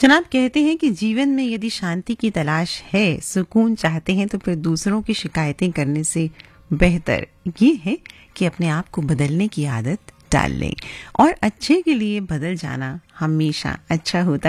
जनाब कहते हैं कि जीवन में यदि शांति की तलाश है, सुकून चाहते हैं, तो फिर दूसरों की शिकायतें करने से बेहतर ये है कि अपने आप को बदलने की आदत डाल लें। और अच्छे के लिए बदल जाना हमेशा अच्छा होता है।